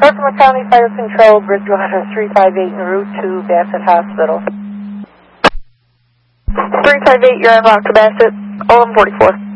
Baltimore County Fire Control, Bridgewater 358 en route to Bassett Hospital. 358, you're en route to Bassett, 1144.